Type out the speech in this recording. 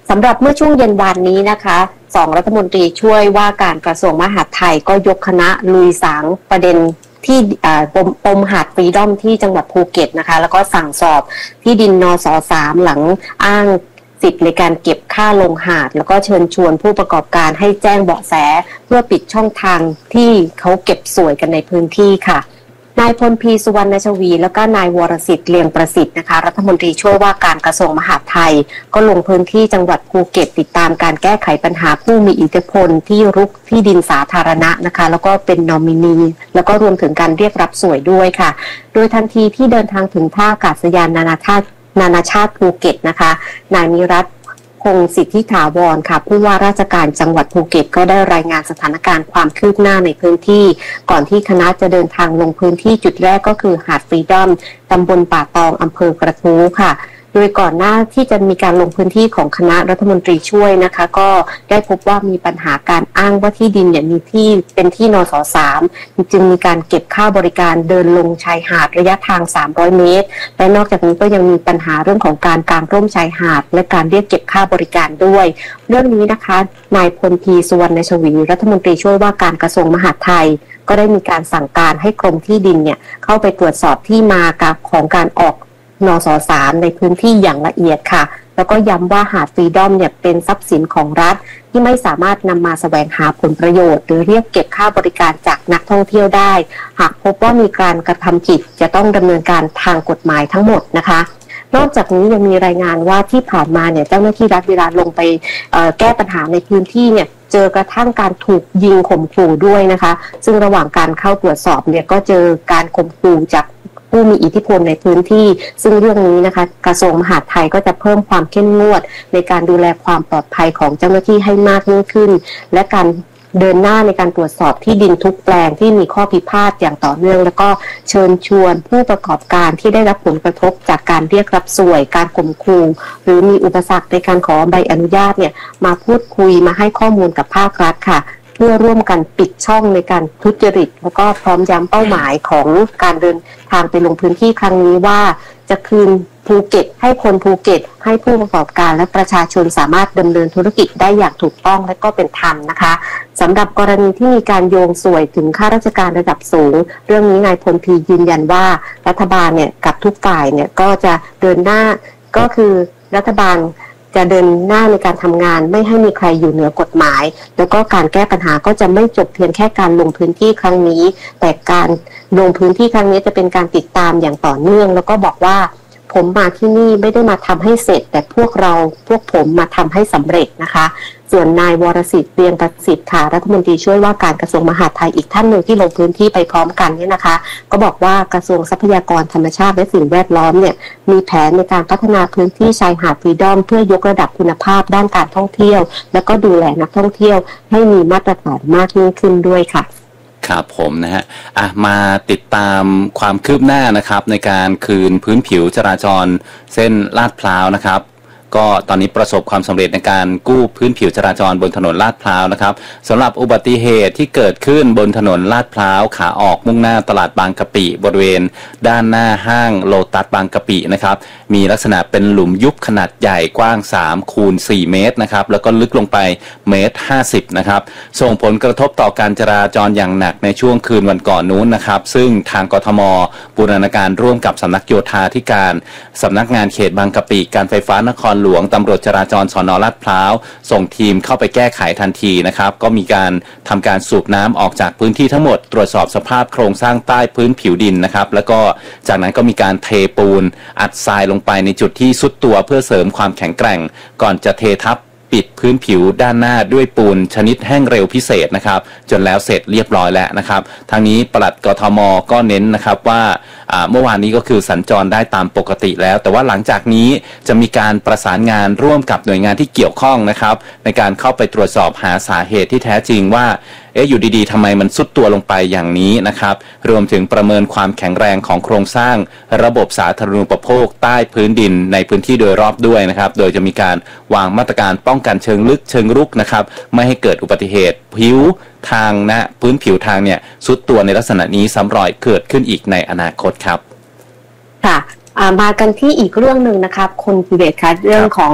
สำหรับเมื่อช่วงเย็นวานนี้นะคะ2 รัฐมนตรีช่วยว่าการกระทรวงมหาดไทยก็ยกคณะลุยสางประเด็นที่ปมหาดฟรีดอมที่จังหวัดภูเก็ตนะคะแล้วก็สั่งสอบที่ดินนส.3 หลังอ้างสิทธิ์ในการเก็บค่าลงหาดแล้วก็เชิญชวนผู้ประกอบการให้แจ้งเบาะแสเพื่อปิดช่องทางที่เขาเก็บสวยกันในพื้นที่ค่ะนายพลพีสุวรรณชวีแล้วก็นายวรสิทธิ์เลียงประสิทธิ์นะคะรัฐมนตรีช่วยว่าการกระทรวงมหาดไทยก็ลงพื้นที่จังหวัดภูเก็ตติดตามการแก้ไขปัญหาผู้มีอิทธิพลที่รุกที่ดินสาธารณะนะคะแล้วก็เป็นนอมินีแล้วก็รวมถึงการเรียกรับสวยด้วยค่ะโดยทันทีที่เดินทางถึงท่าอากาศยานนานาชาติภูเก็ตนะคะนายนิรัตน์คงสิทธิถาวรค่ะผู้ว่าราชการจังหวัดภูเก็ตก็ได้รายงานสถานการณ์ความคืบหน้าในพื้นที่ก่อนที่คณะจะเดินทางลงพื้นที่จุดแรกก็คือหาดฟรีดอมตำบลป่าตองอำเภอกระทู้ค่ะโดยก่อนหน้าที่จะมีการลงพื้นที่ของคณะรัฐมนตรีช่วยนะคะก็ได้พบว่ามีปัญหาการอ้างว่าที่ดินเนี่ยมีที่เป็นที่นส.3 จึงมีการเก็บค่าบริการเดินลงชายหาดระยะทาง300 เมตรและนอกจากนี้ก็ยังมีปัญหาเรื่องของการกางร่มชายหาดและการเรียกเก็บค่าบริการด้วยเรื่องนี้นะคะนายพลพีสุวรรณชวีรัฐมนตรีช่วยว่าการกระทรวงมหาดไทยก็ได้มีการสั่งการให้กรมที่ดินเนี่ยเข้าไปตรวจสอบที่มาของการออกนส.3 ในพื้นที่อย่างละเอียดค่ะแล้วก็ย้ำว่าหาดฟรีดอมเนี่ยเป็นทรัพย์สินของรัฐที่ไม่สามารถนำมาแสวงหาผลประโยชน์หรือเรียกเก็บค่าบริการจากนักท่องเที่ยวได้หากพบว่ามีการกระทำผิดจะต้องดำเนินการทางกฎหมายทั้งหมดนะคะนอกจากนี้ยังมีรายงานว่าที่ผ่านมาเนี่ยเจ้าหน้าที่รัฐเวลาลงไปแก้ปัญหาในพื้นที่เนี่ยเจอกระทั่งการถูกยิงข่มขู่ด้วยนะคะซึ่งระหว่างการเข้าตรวจสอบเนี่ยก็เจอการข่มขู่จากผู้มีอิทธิพลในพื้นที่ซึ่งเรื่องนี้นะคะกระทรวงมหาดไทยก็จะเพิ่มความเข้มงวดในการดูแลความปลอดภัยของเจ้าหน้าที่ให้มากยิ่งขึ้นและการเดินหน้าในการตรวจสอบที่ดินทุกแปลงที่มีข้อพิพาทอย่างต่อเนื่องแล้วก็เชิญชวนผู้ประกอบการที่ได้รับผลกระทบจากการเรียกรับสวยการข่มขู่หรือมีอุปสรรคในการขอใบอนุญาตเนี่ยมาพูดคุยมาให้ข้อมูลกับภาครัฐค่ะเพื่อร่วมกันปิดช่องในการทุจริตแล้วก็พร้อมย้ำเป้าหมายของการเดินทางไปลงพื้นที่ครั้งนี้ว่าจะคืนภูเก็ตให้คนภูเก็ตให้ผู้ประกอบการและประชาชนสามารถดำเนินธุรกิจได้อย่างถูกต้องและก็เป็นธรรมนะคะสำหรับกรณีที่มีการโยงสวยถึงข้าราชการระดับสูงเรื่องนี้นายพลพียืนยันว่ารัฐบาลเนี่ยกับทุกฝ่ายเนี่ยก็จะเดินหน้าก็คือรัฐบาลจะเดินหน้าในการทำงานไม่ให้มีใครอยู่เหนือกฎหมายแล้วก็การแก้ปัญหาก็จะไม่จบเพียงแค่การลงพื้นที่ครั้งนี้แต่การลงพื้นที่ครั้งนี้จะเป็นการติดตามอย่างต่อเนื่องแล้วก็บอกว่าผมมาที่นี่ไม่ได้มาทำให้เสร็จแต่พวกผมมาทำให้สำเร็จนะคะส่วนนายวรสิทธิ์เลียงประสิทธิ์ค่ะรัฐมนตรีช่วยว่าการกระทรวงมหาดไทยอีกท่านหนึ่งที่ลงพื้นที่ไปพร้อมกันเนี่ยนะคะก็บอกว่ากระทรวงทรัพยากรธรรมชาติและสิ่งแวดล้อมเนี่ยมีแผนในการพัฒนาพื้นที่ชายหาดฟรีดอมเพื่อยกระดับคุณภาพด้านการท่องเที่ยวแล้วก็ดูแลนักท่องเที่ยวให้มีมาตรฐานมากยิ่งขึ้นด้วยค่ะครับผมนะฮะมาติดตามความคืบหน้านะครับในการคืนพื้นผิวจราจรเส้นลาดพร้าวนะครับก็ตอนนี้ประสบความสำเร็จในการกู้พื้นผิวจราจรบนถนนลาดพร้าวนะครับสำหรับอุบัติเหตุที่เกิดขึ้นบนถนนลาดพร้าวขาออกมุ่งหน้าตลาดบางกะปิบริเวณด้านหน้าห้างโลตัสบางกะปินะครับมีลักษณะเป็นหลุมยุบขนาดใหญ่กว้าง3 คูณ 4 เมตรนะครับแล้วก็ลึกลงไป1.50 เมตรนะครับส่งผลกระทบต่อการจราจรอย่างหนักในช่วงคืนวันก่อนนู้นนะครับซึ่งทางกทม.บูรณาการร่วมกับสำนักโยธาธิการสำนักงานเขตบางกะปิการไฟฟ้านครหลวงตำรวจจราจรสน.ลาดพร้าวส่งทีมเข้าไปแก้ไขทันทีนะครับก็มีการทำการสูบน้ำออกจากพื้นที่ทั้งหมดตรวจสอบสภาพโครงสร้างใต้พื้นผิวดินนะครับแล้วก็จากนั้นก็มีการเทปูนอัดทรายลงไปในจุดที่ทรุดตัวเพื่อเสริมความแข็งแกร่งก่อนจะเททับปิดพื้นผิวด้านหน้าด้วยปูนชนิดแห้งเร็วพิเศษนะครับจนแล้วเสร็จเรียบร้อยแล้วนะครับทางนี้ปลัดกทม.ก็เน้นนะครับว่าเมื่อวานนี้ก็คือสัญจรได้ตามปกติแล้วแต่ว่าหลังจากนี้จะมีการประสานงานร่วมกับหน่วยงานที่เกี่ยวข้องนะครับในการเข้าไปตรวจสอบหาสาเหตุที่แท้จริงว่าอยู่ดีๆทำไมมันทรุดตัวลงไปอย่างนี้นะครับรวมถึงประเมินความแข็งแรงของโครงสร้างระบบสาธารณูปโภคใต้พื้นดินในพื้นที่โดยรอบด้วยนะครับโดยจะมีการวางมาตรการป้องกันเชิงลึกเชิงรุกนะครับไม่ให้เกิดอุบัติเหตุผิวทางพื้นผิวทางเนี่ยทรุดตัวในลักษณะนี้ซ้ำรอยเกิดขึ้นอีกในอนาคตครับค่ะมากันที่อีกเรื่องหนึ่งนะครับคุณพิเบศคะเรื่องของ